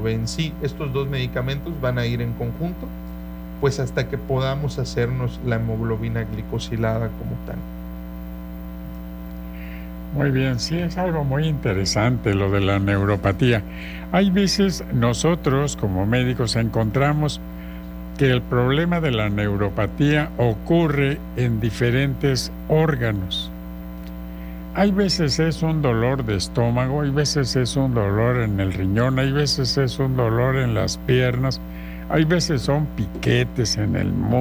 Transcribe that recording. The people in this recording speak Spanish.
pero en sí estos dos medicamentos van a ir en conjunto, pues hasta que podamos hacernos la hemoglobina glicosilada como tal. Muy bien, sí, es algo muy interesante lo de la neuropatía. Hay veces nosotros como médicos encontramos que el problema de la neuropatía ocurre en diferentes órganos. Hay veces es un dolor de estómago, hay veces es un dolor en el riñón, hay veces es un dolor en las piernas, hay veces son piquetes en el muslo.